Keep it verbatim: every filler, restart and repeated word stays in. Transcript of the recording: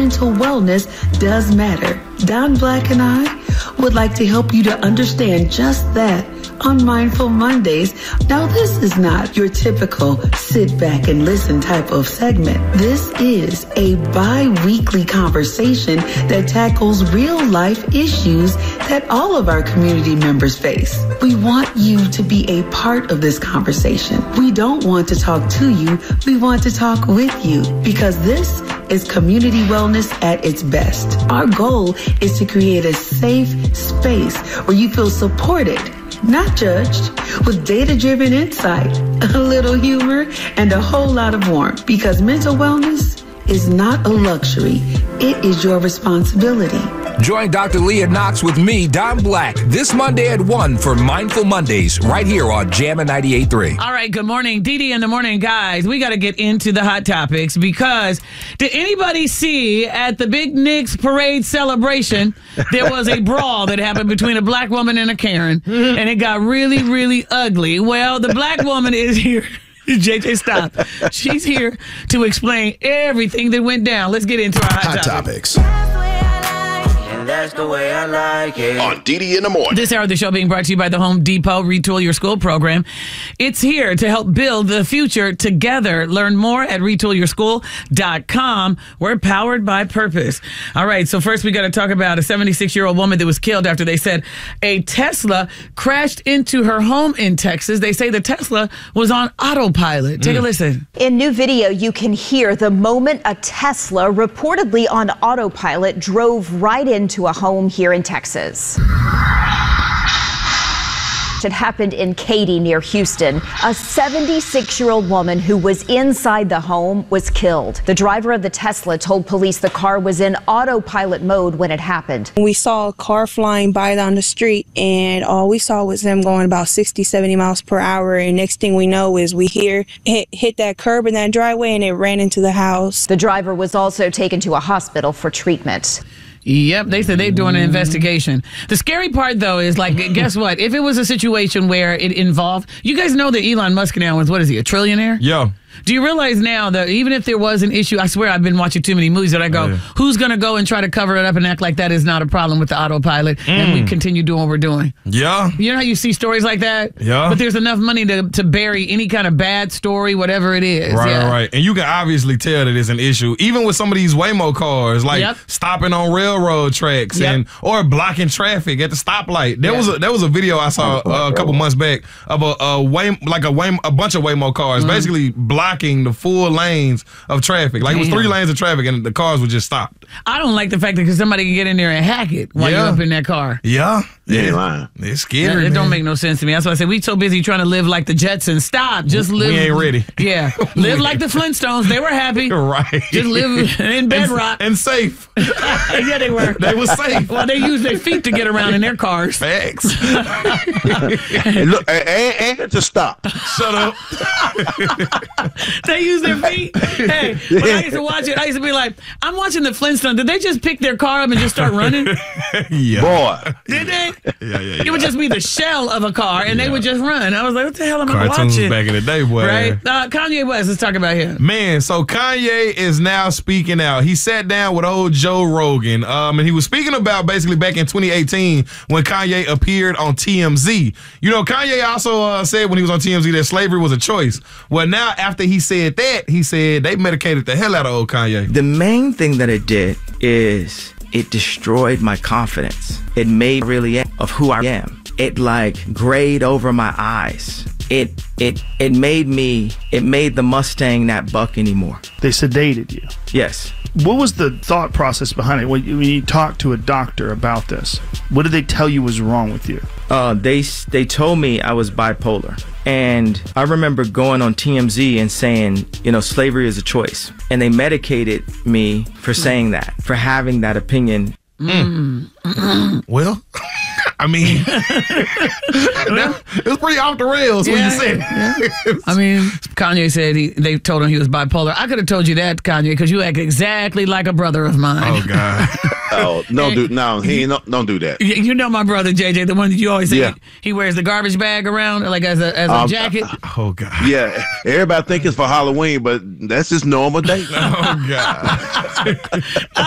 mental wellness does matter. Don Black and I would like to help you to understand just that on Mindful Mondays. Now, this is not your typical sit back and listen type of segment. This is a bi-weekly conversation that tackles real life issues that all of our community members face. We want you to be a part of this conversation. We don't want to talk to you. We want to talk with you, because this is community wellness at its best. Our goal is to create a safe space where you feel supported, not judged, with data-driven insight, a little humor, and a whole lot of warmth. Because mental wellness is not a luxury. It is your responsibility. Join Doctor Leah Knox with me, Don Black, this Monday at one for Mindful Mondays, right here on Jammin' ninety-eight point three. All right, good morning. Dee Dee in the morning, guys. We got to get into the hot topics, because did anybody see at the Big Nicks Parade celebration, there was a brawl that happened between a black woman and a Karen, and it got really, really ugly. Well, the black woman is here. J J, stop. She's here to explain everything that went down. Let's get into our hot, hot topics. topics. That's the way I like it. On Dee Dee in the morning. This hour of the show being brought to you by the Home Depot Retool Your School program. It's here to help build the future together. Learn more at retool your school dot com. We're powered by purpose. All right, so first we got to talk about a seventy-six-year-old woman that was killed after they said a Tesla crashed into her home in Texas. They say the Tesla was on autopilot. Take mm. a listen. In new video, you can hear the moment a Tesla, reportedly on autopilot, drove right into a home here in Texas. It happened in Katy near Houston. A seventy-six-year-old woman who was inside the home was killed. The driver of the Tesla told police the car was in autopilot mode when it happened. We saw a car flying by down the street, and all we saw was them going about sixty, seventy miles per hour. And next thing we know is we hear it hit that curb in that driveway, and it ran into the house. The driver was also taken to a hospital for treatment. Yep, they said they're doing an investigation. The scary part, though, is, like, guess what? If it was a situation where it involved... You guys know that Elon Musk now is, what is he, a trillionaire? Yeah. Do you realize now that even if there was an issue, I swear I've been watching too many movies that I go, yeah. who's going to go and try to cover it up and act like that is not a problem with the autopilot, mm. and we continue doing what we're doing? Yeah. You know how you see stories like that? Yeah. But there's enough money to, to bury any kind of bad story, whatever it is. Right, yeah. right. And you can obviously tell that it's an issue, even with some of these Waymo cars, like yep. stopping on railroad tracks yep. and or blocking traffic at the stoplight. There yeah. was a there was a video I saw uh, a couple months back of a, a Way, like a Way, a bunch of Waymo cars mm. basically blocking the full lanes of traffic. Like Damn. It was three lanes of traffic, and the cars were just stopped. I don't like the fact that because somebody can get in there and hack it while yeah. you're up in that car. Yeah. You ain't lying. It's scary. Yeah, it man. don't make no sense to me. That's why I said we so busy trying to live like the Jetsons. Stop. Just live. We ain't ready. Yeah. Live like the Flintstones. They were happy. Right. Just live in bedrock. And, and safe. Yeah, they were. They were safe. Well, they used their feet to get around in their cars. Facts. Hey, look, and, and to stop. Shut up. They use their feet. Hey, when I used to watch it, I used to be like, I'm watching the Flintstones. Did they just pick their car up and just start running? Yeah. Boy. Did they? Yeah, yeah, yeah. It would just be the shell of a car, and yeah. they would just run. I was like, what the hell am I Cartoons watching? back in the day, boy. Right? Uh, Kanye West, let's talk about him. Man, so Kanye is now speaking out. He sat down with old Joe Rogan, um, and he was speaking about basically back in twenty eighteen when Kanye appeared on T M Z. You know, Kanye also uh, said when he was on T M Z that slavery was a choice. Well, now after he said that, he said they medicated the hell out of old Kanye. The main thing that it did is it destroyed my confidence. It made really of who I am. It like grayed over my eyes. It it it made me it made the Mustang not buck anymore. They sedated you. Yes. What was the thought process behind it? When you, when you talked to a doctor about this, what did they tell you was wrong with you? Uh, they they told me I was bipolar. And I remember going on T M Z and saying, you know, slavery is a choice. And they medicated me for saying that, for having that opinion. Mm. Well, I mean, that, it was pretty off the rails yeah, when you said yeah. it. I mean, Kanye said he, they told him he was bipolar. I could have told you that, Kanye, because you act exactly like a brother of mine. Oh, God. Oh, no, do, no, he ain't, no, don't do that. You know my brother, J J, the one that you always say yeah. he, he wears the garbage bag around, like as a, as a um, jacket. Oh, God. Yeah, everybody think it's for Halloween, but that's his normal day. Oh, God.